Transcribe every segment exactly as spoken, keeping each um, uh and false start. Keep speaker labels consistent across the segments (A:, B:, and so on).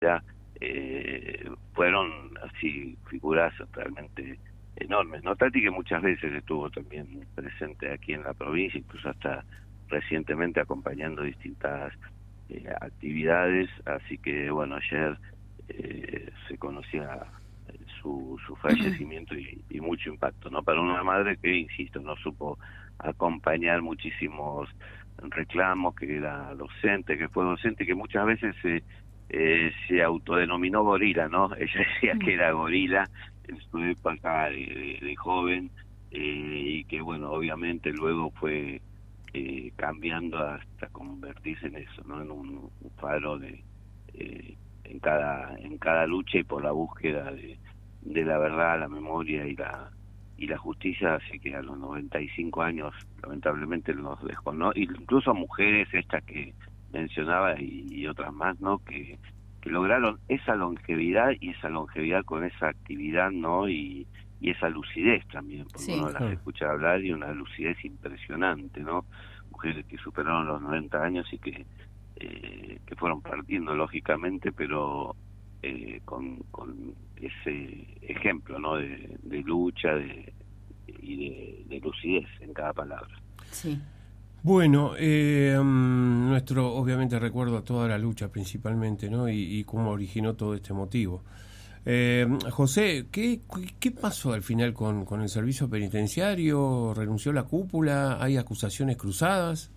A: ya, eh, fueron así figuras realmente enormes, ¿no? Tati, que muchas veces estuvo también presente aquí en la provincia, incluso hasta recientemente acompañando distintas eh, actividades, así que bueno, ayer eh, se conocía su, su fallecimiento y, y mucho impacto, ¿no? Para una madre que, insisto, no supo acompañar muchísimos reclamos, que era docente, que fue docente, que muchas veces se, eh, se autodenominó gorila, ¿no? Ella decía que era gorila en su época de, de, de joven, eh, y que, bueno, obviamente luego fue eh, cambiando hasta convertirse en eso, ¿no? En un, un faro de eh, en cada en cada lucha y por la búsqueda de, de la verdad, la memoria y la y la justicia. Así que a los noventa y cinco años lamentablemente nos dejó, ¿no? Incluso mujeres estas que mencionaba y, y otras más, ¿no? Que, que lograron esa longevidad y esa longevidad con esa actividad, ¿no? Y, y esa lucidez también, porque
B: Sí.
A: uno las escucha hablar y una lucidez impresionante, ¿no? Mujeres que superaron los noventa años y que eh, que fueron partiendo lógicamente, pero eh, con, con ese ejemplo, ¿no? De, de lucha de, y de, de lucidez en cada palabra.
B: Sí.
C: Bueno, eh, um, nuestro obviamente recuerdo a toda la lucha principalmente, ¿no? Y, y cómo originó todo este motivo. Eh, José, ¿qué, ¿qué pasó al final con, con el servicio penitenciario? ¿Renunció la cúpula? ¿Hay acusaciones cruzadas?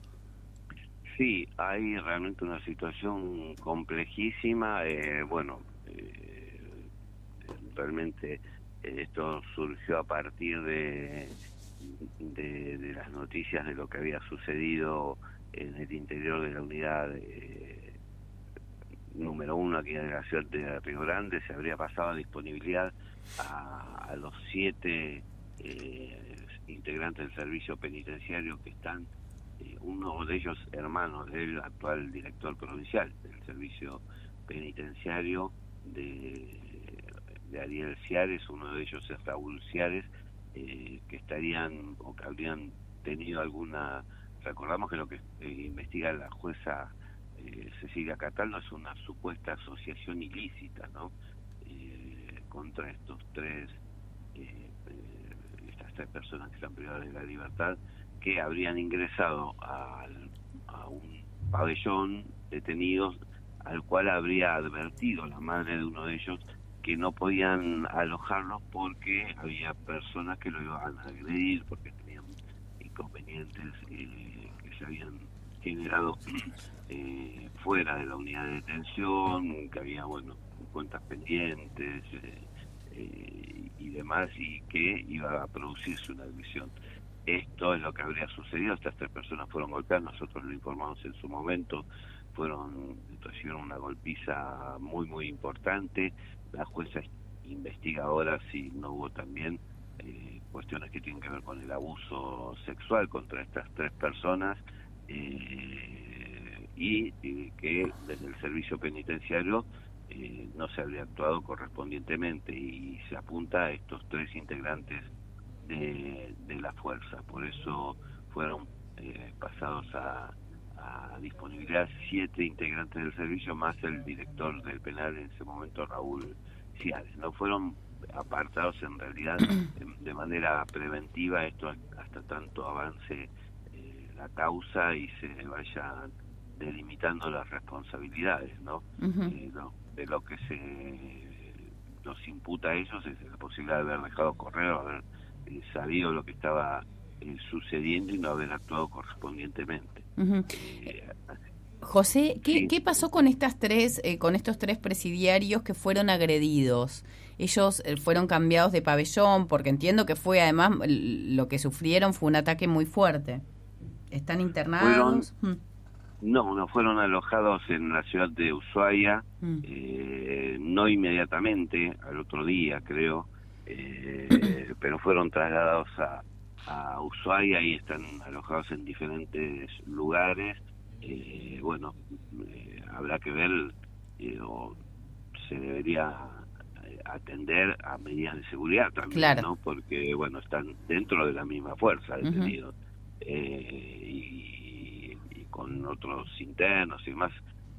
A: Sí, hay realmente una situación complejísima. Eh, bueno, eh, realmente eh, esto surgió a partir de, de, de las noticias de lo que había sucedido en el interior de la unidad eh, número uno aquí en la ciudad de Río Grande. Se habría pasado a disponibilidad a, a los siete eh, integrantes del servicio penitenciario que están, eh, uno de ellos hermanos del actual director provincial del servicio penitenciario de, de Ariel Ciares. Uno de ellos es Raúl Ciares, eh, que estarían o que habrían tenido alguna... Recordamos que lo que eh, investiga la jueza eh, Cecilia Cataldo es una supuesta asociación ilícita, ¿no? Eh, contra estos tres, eh, eh, estas tres personas que están privadas de la libertad, que habrían ingresado al, a un pabellón detenidos, al cual habría advertido la madre de uno de ellos que no podían alojarlos porque había personas que lo iban a agredir, porque tenían inconvenientes eh, que se habían generado eh, fuera de la unidad de detención, que había, bueno, cuentas pendientes eh, eh, y demás, y que iba a producirse una agresión. Esto es lo que habría sucedido. Estas tres personas fueron golpeadas, nosotros lo informamos en su momento, fueron recibieron una golpiza muy muy importante. La jueza investiga ahora si no hubo también eh, cuestiones que tienen que ver con el abuso sexual contra estas tres personas, eh, y eh, que desde el servicio penitenciario eh, no se habría actuado correspondientemente, y se apunta a estos tres integrantes de, de la fuerza. Por eso fueron eh, pasados a, a disponibilidad siete integrantes del servicio más el director del penal en ese momento, Raúl Ciares. No fueron apartados en realidad de, de manera preventiva, esto hasta tanto avance eh, la causa y se vayan delimitando las responsabilidades, ¿no?
B: Uh-huh.
A: Eh, no de lo que se nos imputa a ellos es la posibilidad de haber dejado correr, haber eh, sabido lo que estaba eh, sucediendo y no haber actuado correspondientemente.
B: Uh-huh.
A: eh,
B: José, ¿qué,
A: sí.
B: ¿qué pasó con estas tres, eh, con estos tres presidiarios que fueron agredidos? Ellos eh, fueron cambiados de pabellón, porque entiendo que fue, además, lo que sufrieron fue un ataque muy fuerte. ¿Están internados?
A: Fueron, no, no fueron alojados en la ciudad de Ushuaia,
B: mm.
A: eh, no inmediatamente, al otro día creo, eh, pero fueron trasladados a, a Ushuaia y están alojados en diferentes lugares. Eh, bueno, eh, habrá que ver, eh, o se debería atender a medidas de seguridad también,
B: claro.
A: ¿no? Porque, bueno, están dentro de la misma fuerza detenidos,
B: uh-huh.
A: eh, y, y con otros internos y más.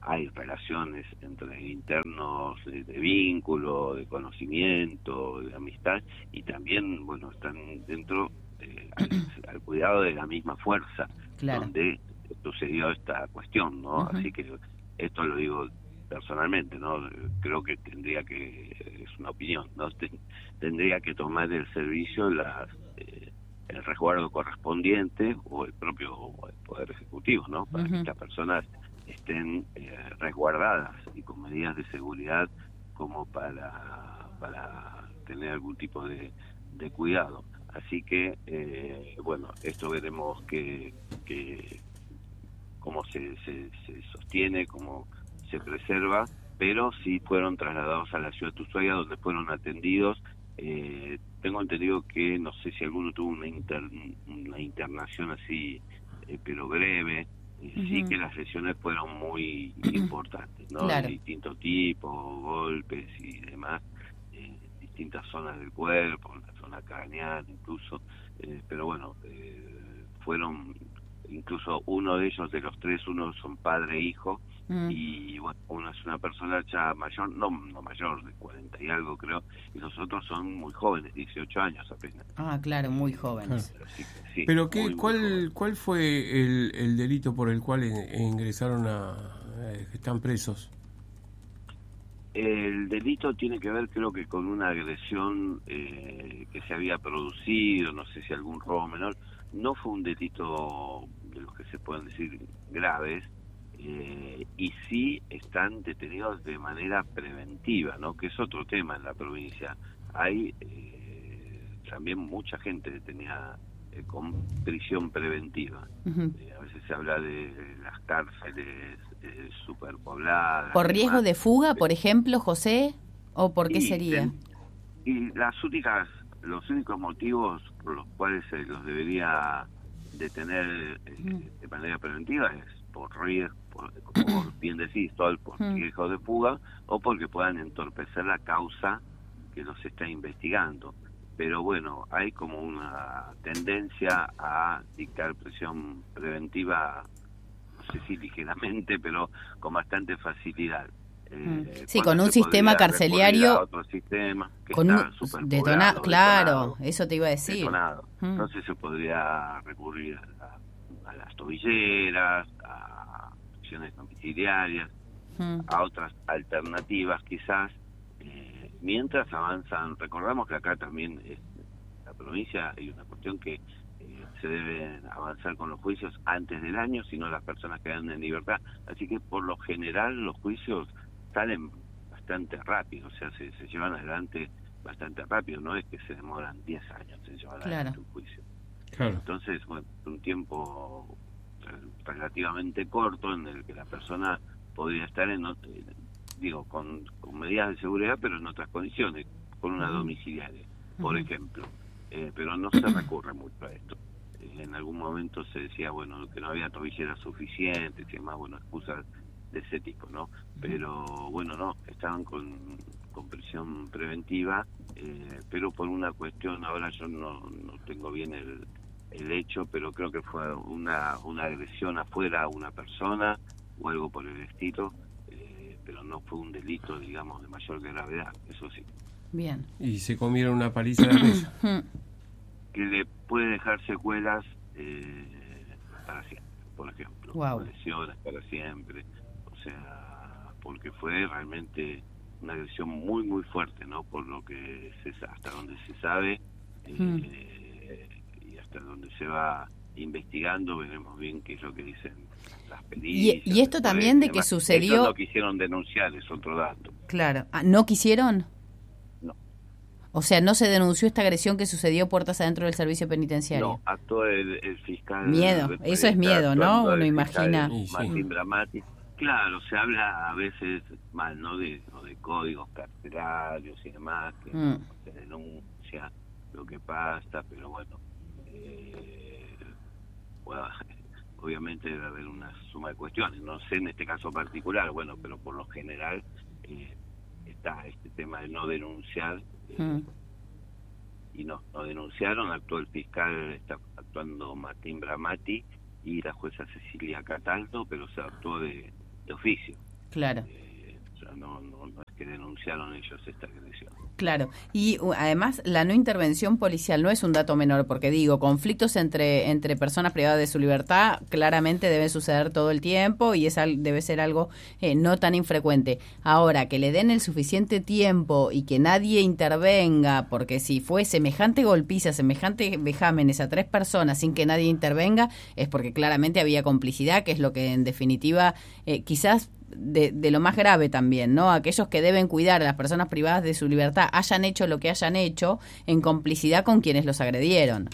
A: hay relaciones entre internos de, de vínculo, de conocimiento, de amistad, y también, bueno, están dentro eh, al, al cuidado de la misma fuerza, claro, donde sucedió esta cuestión, ¿no? Uh-huh. Así que esto lo digo personalmente, ¿no? Creo que tendría que, es una opinión, ¿no? Tendría que tomar el servicio las, eh, el resguardo correspondiente o el propio el Poder Ejecutivo, ¿no? Para uh-huh. que estas personas estén eh, resguardadas y con medidas de seguridad como para para tener algún tipo de, de cuidado. Así que, eh, bueno, esto veremos que, que cómo se, se, se sostiene, cómo se preserva, pero sí fueron trasladados a la ciudad de Ushuaia, donde fueron atendidos. Eh, tengo entendido que, no sé si alguno tuvo una, inter, una internación así, eh, pero breve. Uh-huh. Sí que las lesiones fueron muy importantes, ¿no? Claro. De distintos tipos, golpes y demás, eh, distintas zonas del cuerpo, la zona craneal incluso, eh, pero bueno, eh, fueron, incluso uno de ellos, de los tres, uno son padre e hijo, uh-huh. y bueno, uno es una persona ya mayor, no, no mayor, de cuarenta y algo creo, y los otros son muy jóvenes, dieciocho años apenas.
B: Ah, claro, muy jóvenes.
C: Claro. Así que, sí, pero qué, muy, ¿cuál muy cuál fue el, el delito por el cual ingresaron a, eh, están presos?
A: El delito tiene que ver, creo que con una agresión eh, que se había producido, no sé si algún robo menor. No fue un delito de los que se pueden decir graves, eh, y sí están detenidos de manera preventiva, ¿no? Que es otro tema en la provincia. Hay eh, también mucha gente detenida eh, con prisión preventiva. Uh-huh. Eh, a veces se habla de las cárceles eh, superpobladas.
B: ¿Por riesgo de fuga, por ejemplo, José? ¿O por qué y, sería?
A: Y las únicas, los únicos motivos por los cuales se los debería detener eh, uh-huh. de manera preventiva es por riesgo, por, como bien decís, todo por uh-huh. riesgo de fuga, o porque puedan entorpecer la causa que los está investigando. Pero bueno, hay como una tendencia a dictar prisión preventiva, no sé si ligeramente, pero con bastante facilidad. Eh,
B: sí, con un sistema carcelario,
A: otro sistema que
B: con
A: está
B: un detonado, claro, detonado, eso te iba a decir.
A: Detonado. Mm. Entonces se podría recurrir a, la, a las tobilleras, a acciones domiciliarias, mm. a otras alternativas quizás. Eh, mientras avanzan, recordamos que acá también en la provincia hay una cuestión que eh, se deben avanzar con los juicios antes del año, si no las personas quedan en libertad. Así que por lo general los juicios salen bastante rápido, o sea, se, se llevan adelante bastante rápido, no es que se demoran diez años en llevar claro. adelante un juicio. Claro. Entonces, bueno, un tiempo relativamente corto en el que la persona podría estar en, digo, con, con medidas de seguridad, pero en otras condiciones, con una domiciliaria, por uh-huh. ejemplo. Eh, pero no se recurre mucho a esto. Eh, en algún momento se decía, bueno, que no había tobilleras suficientes y demás, bueno, excusas de ese tipo, ¿no? Pero bueno, no, estaban con, con prisión preventiva, eh, pero por una cuestión, ahora yo no, no tengo bien el, el hecho, pero creo que fue una, una agresión afuera a una persona o algo por el estilo, eh, pero no fue un delito, digamos, de mayor gravedad, eso sí.
B: Bien.
C: Y se comieron una paliza de aquella.
A: Que le puede dejar secuelas eh, para siempre, por ejemplo.
B: Wow.
A: Lesiones para siempre. O sea, porque fue realmente una agresión muy, muy fuerte, ¿no? Por lo que se, hasta donde se sabe eh, hmm. y hasta donde se va investigando, veremos bien qué es lo que dicen las pericias.
B: Y, y esto también de que sucedió...
A: Ellos no quisieron denunciar, es otro dato.
B: Claro. ¿No quisieron?
A: No.
B: O sea, ¿no se denunció esta agresión que sucedió puertas adentro del servicio penitenciario?
A: No, actuó el, el fiscal...
B: Miedo, eso es miedo, ¿no? Uno imagina...
A: Martín Bramati. Claro, se habla a veces mal, ¿no? De, ¿no? de códigos carcelarios y demás, que mm. se denuncia lo que pasa, pero bueno, eh, bueno, obviamente debe haber una suma de cuestiones, no sé en este caso particular, bueno, pero por lo general eh, está este tema de no denunciar, eh, mm. y no, no denunciaron, actuó el fiscal, está actuando Martín Bramati y la jueza Cecilia Cataldo, pero se actuó de de oficio.
B: Claro.
A: Eh, o sea, no, no, no es que denunciaron ellos esta agresión.
B: Claro, y uh, además la no intervención policial no es un dato menor, porque digo, conflictos entre entre personas privadas de su libertad claramente deben suceder todo el tiempo y es al, debe ser algo eh, no tan infrecuente. Ahora, que le den el suficiente tiempo y que nadie intervenga, porque si fue semejante golpiza, semejante vejámenes a tres personas sin que nadie intervenga, es porque claramente había complicidad, que es lo que en definitiva eh, quizás De, de lo más grave también, ¿no? Aquellos que deben cuidar a las personas privadas de su libertad hayan hecho lo que hayan hecho en complicidad con quienes los agredieron.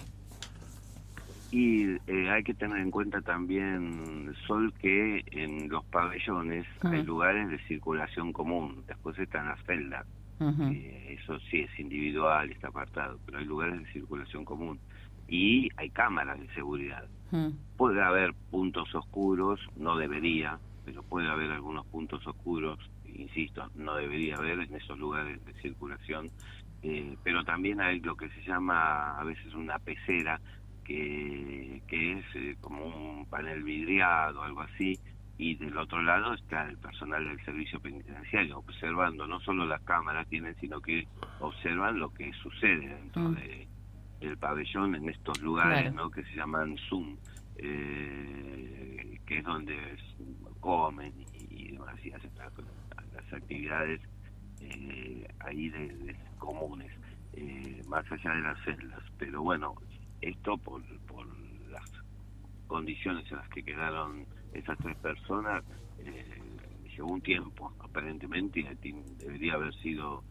A: Y eh, hay que tener en cuenta también, Sol, que en los pabellones uh-huh. hay lugares de circulación común, después están las celdas, uh-huh. eh, eso sí es individual, está apartado, pero hay lugares de circulación común y hay cámaras de seguridad. Uh-huh. Puede haber puntos oscuros, no debería, pero puede haber algunos puntos oscuros, insisto, no debería haber en esos lugares de circulación, eh, pero también hay lo que se llama a veces una pecera, que, que es eh, como un panel vidriado, algo así, y del otro lado está el personal del servicio penitenciario, observando no solo las cámaras tienen, sino que observan lo que sucede dentro mm. de, del pabellón en estos lugares, claro. ¿no? Que se llaman Zoom, eh, que es donde es, comen y, y demás, y hacen las, las actividades eh, ahí de, de comunes, eh, más allá de las celdas. Pero bueno, esto por, por las condiciones en las que quedaron esas tres personas, eh, llevó un tiempo, aparentemente, y debería haber sido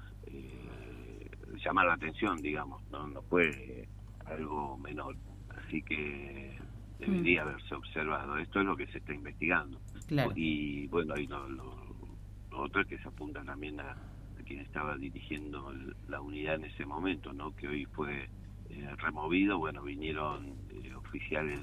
A: eh, llamar la atención, digamos, no, no fue algo menor. Así que debería haberse observado. Esto es lo que se está investigando. Claro. Y bueno, ahí lo, lo, lo otro es que se apunta también a, a quien estaba dirigiendo el, la unidad en ese momento, ¿no? Que hoy fue eh, removido. Bueno, vinieron eh, oficiales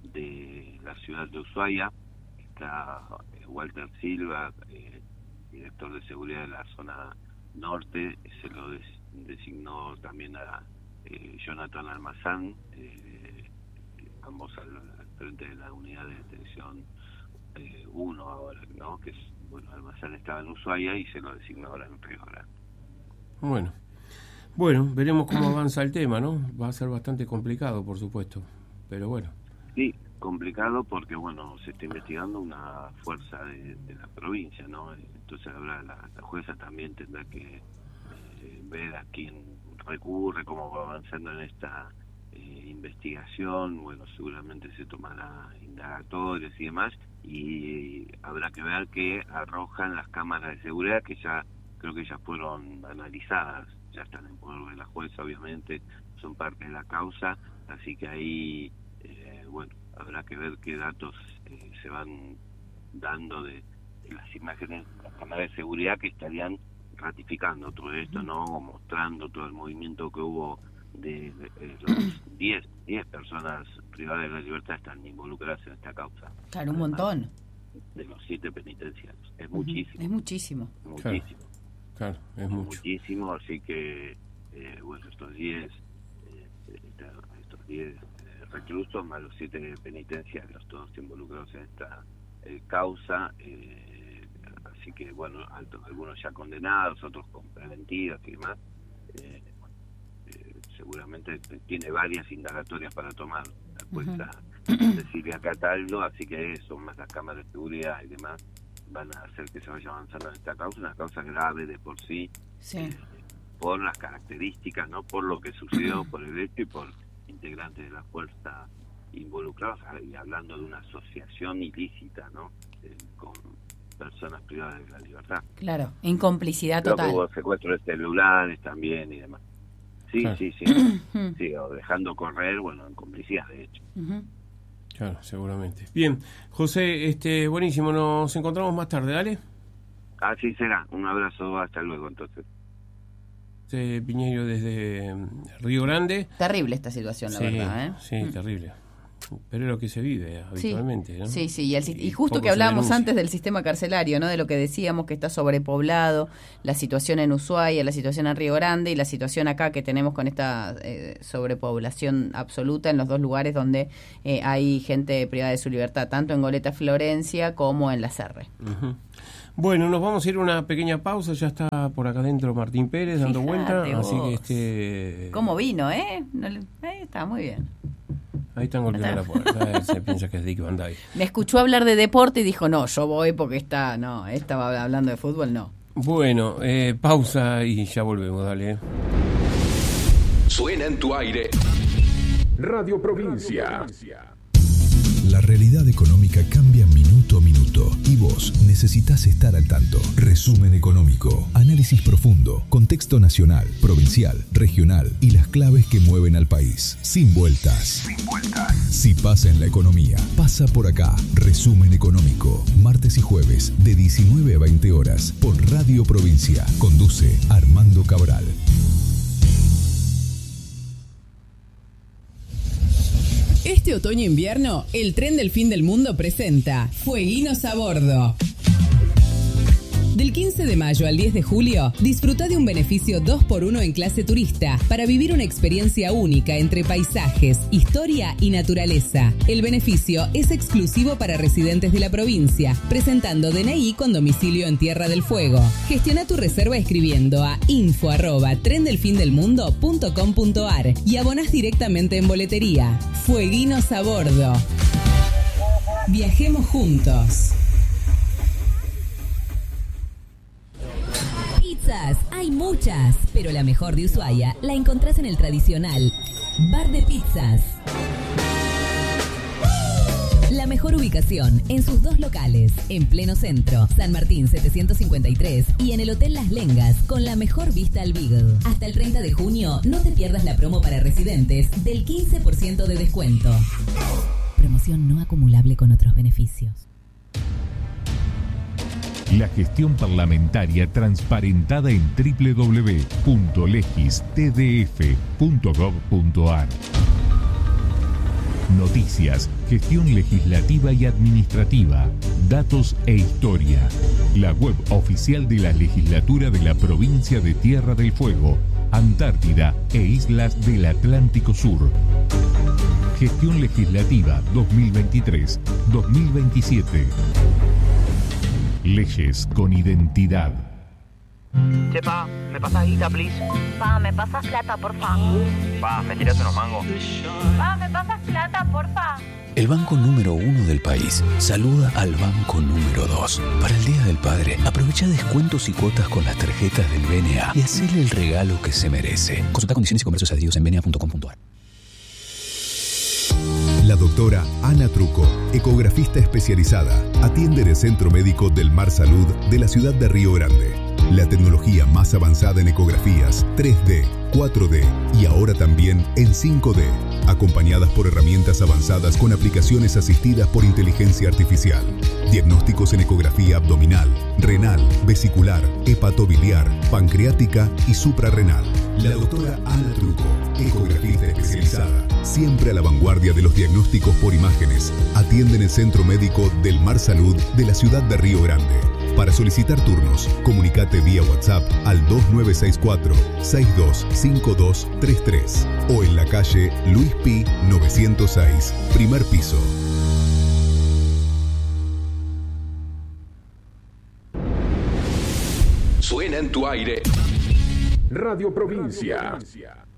A: de la ciudad de Ushuaia, está eh, Walter Silva, eh, director de seguridad de la zona norte, se lo des, designó también a eh, Jonathan Almazán, eh, ambos al, al frente de la unidad de detención eh, uno ahora, ¿no? Que es, bueno, Almazán estaba en Ushuaia y se lo designó ahora en Río Grande.
C: Bueno, bueno, veremos cómo avanza el tema, ¿no? Va a ser bastante complicado, por supuesto, pero bueno.
A: Sí, complicado porque, bueno, se está investigando una fuerza de, de la provincia, ¿no? Entonces ahora la, la jueza también tendrá que eh, ver a quién recurre, cómo va avanzando en esta eh, investigación. Bueno, seguramente se tomará indagatorios y demás, y habrá que ver qué arrojan las cámaras de seguridad, que ya creo que ya fueron analizadas, ya están en poder de la jueza, obviamente, son parte de la causa, así que ahí, eh, bueno, habrá que ver qué datos eh, se van dando de, de las imágenes de las cámaras de seguridad que estarían ratificando todo esto, ¿no? O mostrando todo el movimiento que hubo de, de, de los diez personas privadas de la libertad están involucradas en esta causa.
B: Claro, un montón.
A: De los siete penitenciarios. Es muchísimo.
B: Es muchísimo.
A: Muchísimo.
C: Claro, claro es, es mucho.
A: muchísimo, así que, eh, bueno, estos diez, eh, estos diez eh, reclusos más los siete penitenciarios, todos involucrados en esta eh, causa, eh, así que, bueno, algunos ya condenados, otros con preventivas y demás. Eh, seguramente tiene varias indagatorias para tomar la jueza uh-huh. de Silvia Cataldo, así que eso, más las cámaras de seguridad y demás, van a hacer que se vaya avanzando en esta causa, una causa grave de por sí,
B: sí.
A: Eh, por las características, no por lo que sucedió, por el hecho y por integrantes de la fuerza involucrados, y hablando de una asociación ilícita, ¿no? Eh, con personas privadas de la libertad.
B: Claro, en complicidad
A: Creo
B: total.
A: Que hubo secuestro de celulares también y demás. Sí, claro. sí, sí, sí, o dejando correr, bueno, en complicidad, de hecho.
B: Uh-huh.
C: Claro, seguramente. Bien, José, este, buenísimo, nos encontramos más tarde, ¿dale?
A: Así será, un abrazo, hasta luego, entonces.
C: Este, Piñeiro desde Río Grande.
B: Terrible esta situación, la
C: sí,
B: verdad, ¿eh?
C: Sí, mm. terrible. Pero es lo que se vive habitualmente,
B: sí,
C: ¿no?
B: Sí, sí, y, el, y justo que hablábamos antes del sistema carcelario, ¿no? De lo que decíamos que está sobrepoblado, la situación en Ushuaia, la situación en Río Grande y la situación acá que tenemos con esta eh, sobrepoblación absoluta en los dos lugares donde eh, hay gente privada de su libertad, tanto en Goleta Florencia como en La Serre.
C: Uh-huh. Bueno, nos vamos a ir a una pequeña pausa. Ya está por acá adentro Martín Pérez dando
B: Fíjate
C: vuelta. Así
B: vos.
C: que este.
B: ¿Cómo vino, eh? No le- Ahí está, muy bien.
C: Ahí están golpeando la puerta. Él se piensa que es Dick Van Dyke.
B: Me escuchó hablar de deporte y dijo, no, yo voy porque está, no, esta va hablando de fútbol, no.
C: Bueno, eh, pausa y ya volvemos, dale.
D: Suena en tu aire. Radio Provincia.
E: La realidad económica cambia minuto a minuto y vos necesitas estar al tanto. Resumen económico, análisis profundo, contexto nacional, provincial, regional y las claves que mueven al país. Sin vueltas. Sin vueltas. Si pasa en la economía, pasa por acá. Resumen económico, martes y jueves de diecinueve a veinte horas por Radio Provincia. Conduce Armando Cabral.
F: Este otoño-invierno, el tren del fin del mundo presenta Fueguinos a Bordo. Del quince de mayo al diez de julio, disfruta de un beneficio dos por uno en clase turista para vivir una experiencia única entre paisajes, historia y naturaleza. El beneficio es exclusivo para residentes de la provincia, presentando D N I con domicilio en Tierra del Fuego. Gestiona tu reserva escribiendo a info arroba trendelfindelmundo punto com punto ar y abonás directamente en boletería. Fueguinos a Bordo. Viajemos juntos.
G: Pizzas, hay muchas, pero la mejor de Ushuaia la encontrás en el tradicional Bar de Pizzas. La mejor ubicación en sus dos locales, en pleno centro, San Martín setecientos cincuenta y tres y en el Hotel Las Lengas, con la mejor vista al Beagle. Hasta el treinta de junio, no te pierdas la promo para residentes del quince por ciento de descuento. Promoción no acumulable con otros beneficios.
H: La gestión parlamentaria transparentada en doble u doble u doble u punto legis t d f punto gov punto ar. Noticias, gestión legislativa y administrativa, datos e historia. La web oficial de la legislatura de la provincia de Tierra del Fuego, Antártida e islas del Atlántico Sur. Gestión legislativa dos mil veintitrés dos mil veintisiete. Leyes con identidad.
I: Che, pa, ¿me pasas guita, please?
J: Pa, ¿me pasas plata, porfa?
I: Pa, ¿me tiras unos mangos?
J: Pa, ¿me pasas plata, porfa?
K: El banco número uno del país saluda al banco número dos. Para el Día del Padre, aprovecha descuentos y cuotas con las tarjetas del B N A y hacele el regalo que se merece. Consulta condiciones y comercios adheridos en b n a punto com punto ar.
E: La doctora Ana Truco, ecografista especializada, atiende en el Centro Médico del Mar Salud de la ciudad de Río Grande. La tecnología más avanzada en ecografías tres D, cuatro D y ahora también en cinco D, acompañadas por herramientas avanzadas con aplicaciones asistidas por inteligencia artificial. Diagnósticos en ecografía abdominal, renal, vesicular, hepatobiliar, pancreática y suprarrenal. La doctora Ana Truco, ecografista especializada, siempre a la vanguardia de los diagnósticos por imágenes, atiende en el Centro Médico del Mar Salud de la ciudad de Río Grande. Para solicitar turnos, comunicate vía WhatsApp al dos nueve seis cuatro, seis dos cinco dos tres tres o en la calle Luis Pi novecientos seis, primer piso.
D: Suena en tu aire. Radio Provincia.